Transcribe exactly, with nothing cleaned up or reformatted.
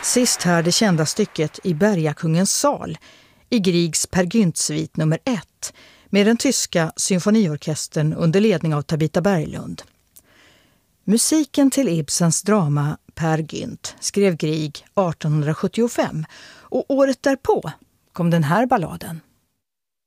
Sist här det kända stycket i Bergakungens sal i Griegs Per Gynt-svit nummer ett med den tyska symfoniorkestern under ledning av Tabita Berglund. Musiken till Ibsens drama Per Gynt skrev Grieg arton sjuttiofem och året därpå kom den här balladen.